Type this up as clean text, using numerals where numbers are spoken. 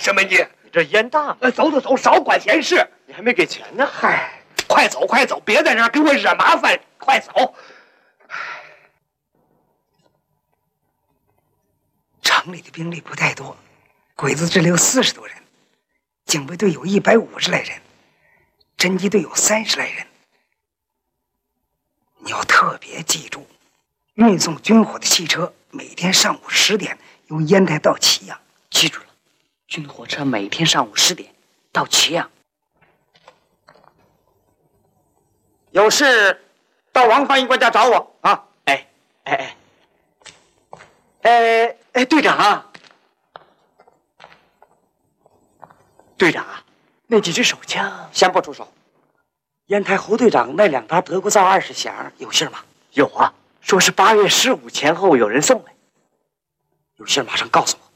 什么你？ 你这烟大了。 走走走，少管闲事。 你还没给钱呢。 嗨，快走快走，别在这儿给我惹麻烦，快走。城里的兵力不太多，鬼子支流40多人，警备队有150来人，侦缉队有30来人。你要特别记住，运送军火的汽车每天上午10点由烟台到祁阳。 记住了，军火车每天上午10点到祁阳。 有事到王翻译官家找我啊！队长啊，队长啊，那几支手枪先不出手。烟台侯队长那2沓德国造20响有信吗？有啊，说是8月15前后有人送来。有信马上告诉我。